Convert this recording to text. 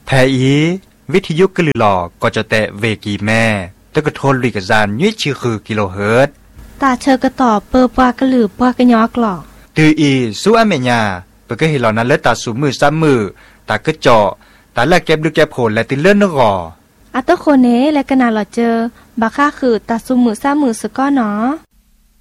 แทอีวิทยุกลือหลอก็จะแตะเวกีแม่ตะกะโทนลุยกะจานยี่ชื่อคือกิโลเฮิรตซ์ตาเชอกระต่อเปอปากระหลือปากระยอกหลอกตืออีสู้อเมญาเปก็เห็นหลอนั้นเลือดตาสูมือซ้ำมือตากระเจาะตาแลกเก็บดูแก็บผลและติเลื่อนนกออัตโคเนและกะนาหลอเจอบาค่าคือตาซุมือซ้ำมือสก้อเนาะ